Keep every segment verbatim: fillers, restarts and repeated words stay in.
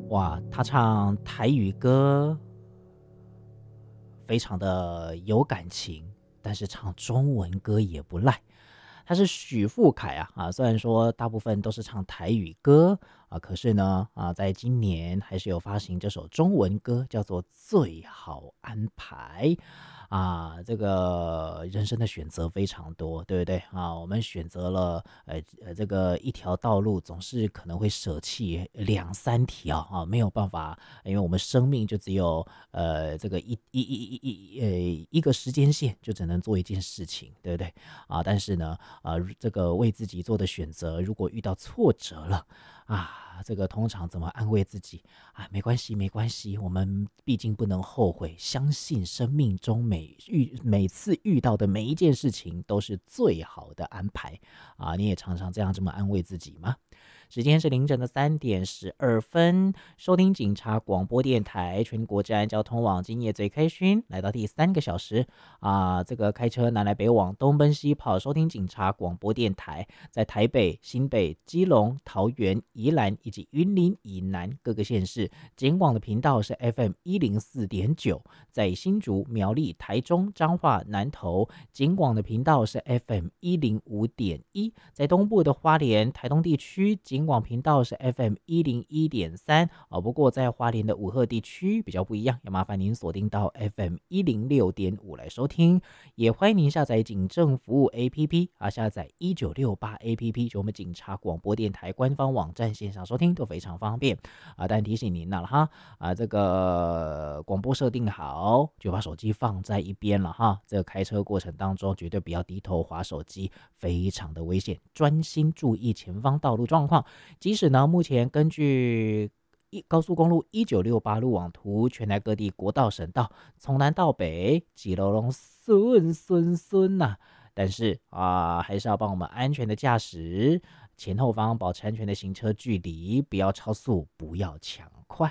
哇，他唱台语歌非常的有感情，但是唱中文歌也不赖。他是许富凯啊啊，虽然说大部分都是唱台语歌啊，可是呢啊，在今年还是有发行这首中文歌，叫做《最好安排》啊。这个人生的选择非常多，对不对啊？我们选择了呃呃这个一条道路，总是可能会舍弃两三条啊，没有办法，因为我们生命就只有呃这个一一一一一呃一个时间线，就只能做一件事情，对不对啊？但是呢。啊、呃，这个为自己做的选择，如果遇到挫折了啊，这个通常怎么安慰自己啊？没关系，没关系，我们毕竟不能后悔，相信生命中每遇每次遇到的每一件事情都是最好的安排啊！你也常常这样这么安慰自己吗？时间是凌晨的三点十二分，收听警察广播电台全国治安交通网，今夜最开心，来到第三个小时啊！这个开车南来北往，东奔西跑，收听警察广播电台，在台北、新北、基隆、桃园、宜兰以及云林以南各个县市，警广的频道是 F M 一零四点九，在新竹、苗栗、台中、彰化、南投，警广的频道是 F M 一零五点一，在东部的花莲、台东地区，警广频道是 F M 一零一点三哦，不过在花莲的武鹤地区比较不一样，要麻烦您锁定到 F M 一零六点五来收听，也欢迎您下载警政服务 A P P 啊，下载一九六八 A P P， 就我们警察广播电台官方网站线上收听都非常方便啊。但提醒您了哈啊，这个广播设定好就把手机放在一边了哈，这个开车过程当中绝对不要低头滑手机，非常的危险，专心注意前方道路状况。即使呢，目前根据高速公路一九六八路网图，全台各地国道、省道从南到北，几楼龙顺顺顺呐，但是啊，还是要帮我们安全的驾驶，前后方保持安全的行车距离，不要超速，不要抢快。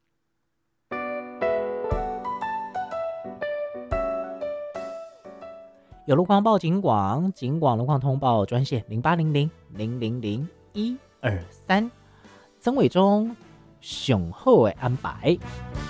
有路况报警广，警广路况通报专线零八零零零零零一二三，曾伟忠雄厚的安排。